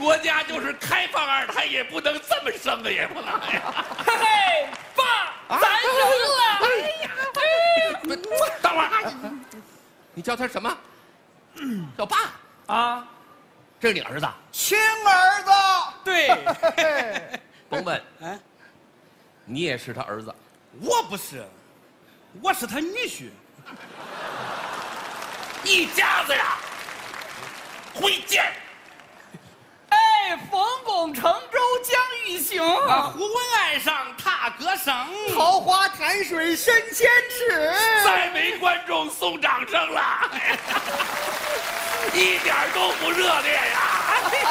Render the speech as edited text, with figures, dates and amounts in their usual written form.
国家就是开放二胎，也不能这么生啊，也不能呀。 嘿嘿，爸，咱生了。 哎呀，等会儿，你叫他什么？叫爸啊， 这是你儿子？ 亲儿子。 对。 甭问， 哎， 你也是他儿子。 我不是，我是他女婿。 一家子呀，会见。 哎，冯巩乘舟将欲行， 啊，胡文爱上踏歌声， 桃花潭水深千尺。 再没观众送掌声了，一点都不热烈呀！